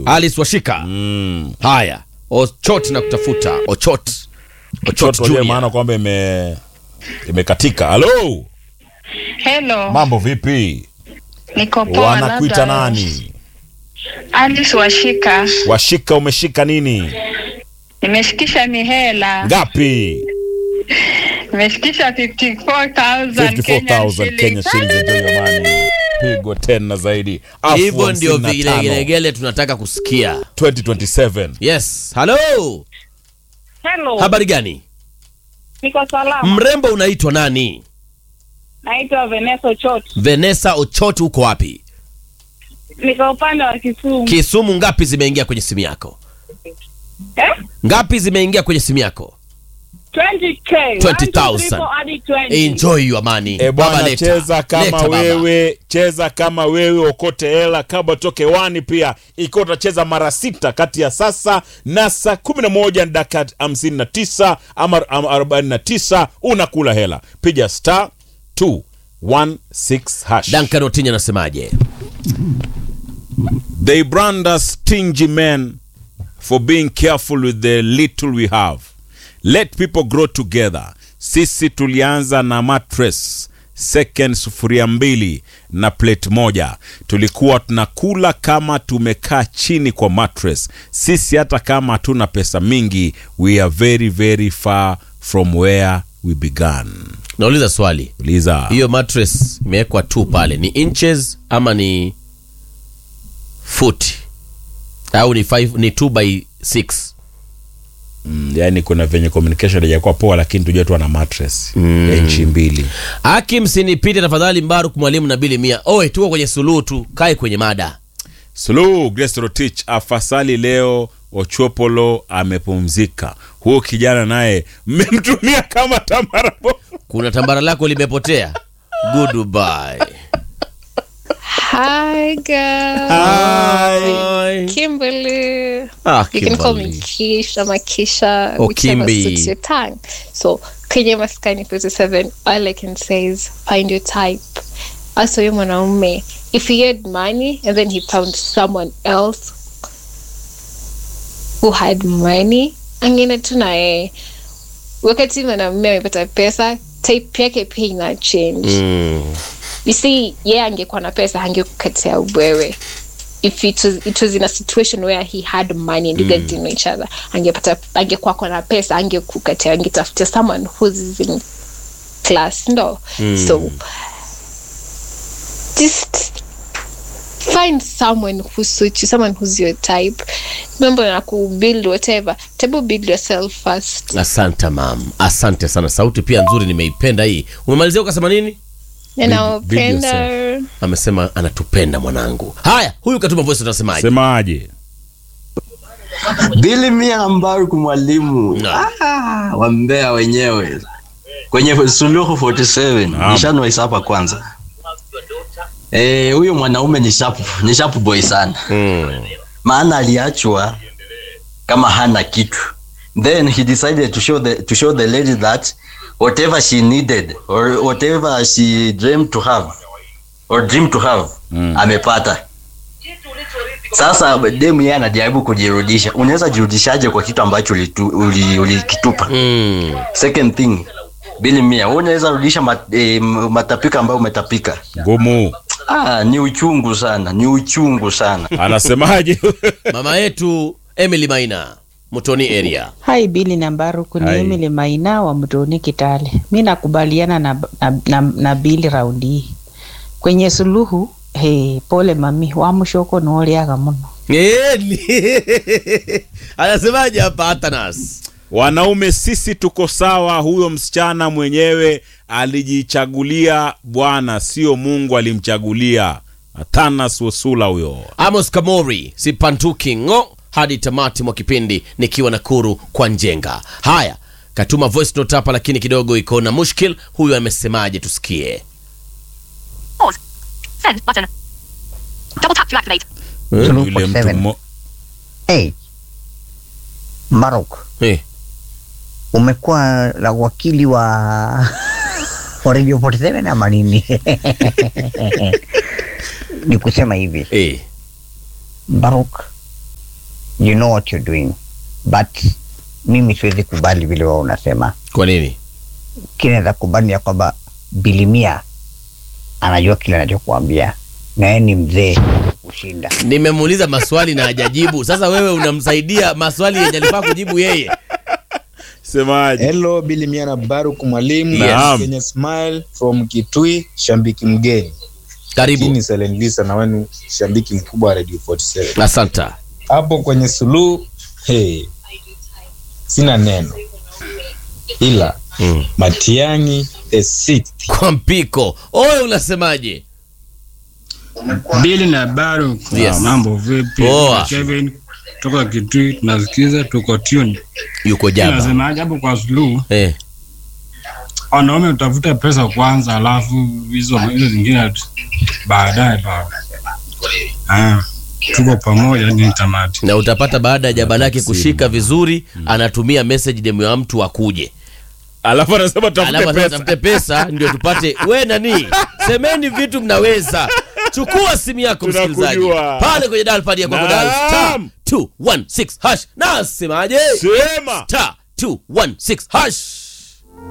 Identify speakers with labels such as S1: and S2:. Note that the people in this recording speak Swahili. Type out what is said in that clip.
S1: Alice Washika. Haya, Ochot na kutafuta. Ochot
S2: Junior, maana kwamba imekatika. Hello.
S3: Hello.
S2: Mambo vipi?
S3: Niko poa.
S2: Wanakuita nani?
S3: Alice Washika.
S2: Washika, umeshika nini?
S3: Nimeshikisha mihela.
S2: Ngapi?
S3: Nimeshikisha 54,000
S2: Kenya shillings jamani. Pigo tena zaidi.
S1: Hivyo ndio vigelegele tunataka kusikia.
S2: 2027.
S1: Yes. Hello.
S3: Hello.
S1: Habari gani?
S3: Niko salama.
S1: Mrembo unaitwa nani?
S3: Naitwa Vanessa Ochot.
S1: Vanessa Ochot, uko wapi?
S3: Niko upande wa Kisumu.
S1: Kisumu. Ngapi zimeingia kwenye simu yako? Ngapi zimeingia kwenye simu yako?
S3: 20k.
S1: 20,000. Enjoy your money.
S2: Bwana, cheza kama wewe okote hela kabla toke wani pia. Iko utacheza mara 6 kati ya sasa na saa 11 dakika 59 ama 49 unakula hela. Piga star 216 hash.
S1: Duncan Otinya anasemaje?
S2: They brand us stingy men for being careful with the little we have. Let people grow together. Sisi tulianza na mattress, second sufuria 2 na plate 1. Tulikuwa tunakula kama tumekaa chini kwa mattress. Sisi hata kama hatuna pesa mingi, we are very very far from where we began.
S1: Nauliza swali.
S2: Uliza.
S1: Hiyo mattress imewekwa tu pale, ni inches ama ni foot? Au ni 2 by 6?
S2: Yani kuna venye communication haijakuwa poa, lakini tujue tu ana mattress ya inchi 2.
S1: Hakim, sinipite tafadhali. Mbaruk Mwalimu na Bili Mia. Oe, tuko kwenye suluhu tu. Kae kwenye mada.
S2: Suluhu. Grace Rotich afasali leo. Ochopolo amepumzika. Huo kijana naye mmemtumia kama tambara.
S1: Kuna tambara lako limepotea. Goodbye.
S4: Hi guys.
S1: Hi.
S4: Kimberly. You
S1: Kimberly.
S4: can call me Kisha, Makisha,
S1: Oh,
S4: whichever
S1: Kimby.
S4: suits your tongue. So, Kenya Maskani 57, all I can say is find your type. Also, you mwanaume, if he had money and then he found someone else who had money, angine tunae. Wakati mwanaume amepata pesa, type yake pia ina change. You see, angekuwa na pesa angekukatia wewe. If it was in a situation where he had money and you guys didn't know each other, angekuwa kwa na pesa angekukatia, angetafuta someone who's in class, no. So just find someone who suits you, someone who's your type. Remember na build whatever, table build yourself first.
S1: Asante mam, asante sana. Sauti pia nzuri, nimeipenda hii. Umemalizia ukasema nini?
S4: Ninapenda.
S1: Amesema anatupenda mwanangu. Haya, huyu katuma voice, tunasemaje?
S2: Semaje?
S5: Bili Mia Mbaruk Mwalimu. Wambea wenyewe. Kwenye Suluhu 47. Nishano hapa kwanza. Huyo mwanaume ni sharp boy sana. Maana aliachwa kama hana kitu. Then he decided to show the lady that whatever she needed or whatever she dreamed to have amepata. Sasa demu yeye anajaribu kujirudisha. Unaweza jirudishaje kwa kitu ambacho ulikitupa? Second thing, Bili Mia, unaweza rudisha matapika ambayo umetapika?
S2: Ngumu.
S5: Ni uchungu sana.
S2: Anasemaje?
S1: Mama yetu Emily Maina, Mutoni area.
S6: Hi Bili na Mbaruk, ni Emily Maina wa Mutoni Kitale. Mimi nakubaliana na Bili raundi. Kwenye suluhu, pole mami, wa mshoko no liaga muno.
S1: Anasemaje hapa Atanas?
S2: Wanaume sisi tuko sawa, huyo msichana mwenyewe alijichagulia bwana, sio Mungu alimchagulia. Atanas Wasula huyo.
S1: Amos Kamori, sipantuki ngo hadi tamati mwa kipindi nikiwa Nakuru kwa Njenga. Haya, katuma voice note hapa lakini kidogo iko na mushkil. Huyu amesemaje tusikie?
S7: Send button. Double tap to activate.
S2: Yule mtu
S8: Mbaruk. Umekuwa la wakili wa Radio 47 ama nini? Ni kusema hivi.
S1: Eh.
S8: Mbaruk, you know what you're doing, but mimi siwezi kubali vile wao unasema.
S1: Kwa nini?
S8: Kinaweza kubali ya kwamba Bilimia anajua kile anachokuambia na yeye ni mzee kushinda.
S1: Nimemuuliza maswali na hajajibu. Sasa wewe unamsaidia maswali yenye alifaa kujibu yeye.
S2: Semaje?
S9: Hello Bilimia na Baruk mwalimu.
S2: Naam.
S9: Kenya Smile from Kitui, shambiki mgeni.
S1: Karibu.
S9: Ni Selen Lisa na wenu shambiki mkubwa wa Radio 47.
S1: Asante.
S9: Hapo kwenye suluhu, sina neno. Ila Matiang'i the 6th.
S1: Kwa mpiko. Oye unasemaje?
S10: Bili na Baruk.
S1: Yes.
S10: Mambo vipi?
S1: Poa.
S10: Kevin toka Kitui tunasikiza, tuko tune.
S1: Yuko jaba.
S10: Nasemaje hapo kwa suluhu?
S1: Wanaume
S10: utafuta pesa kwanza, alafu hizo zingine baadaye tuko pamoja ni tamati.
S1: Na utapata baada ya jaba lake kushika vizuri, anatumia message demu ya mtu akuje.
S2: Alafu anasema tafute
S1: pesa ndio tupate. We nani? Semeni vitu mnaweza. Chukua simu yako msikilizaji. Pale kwenye dial pad yako dial *216#. Nasemaje?
S2: Sema
S1: *216#.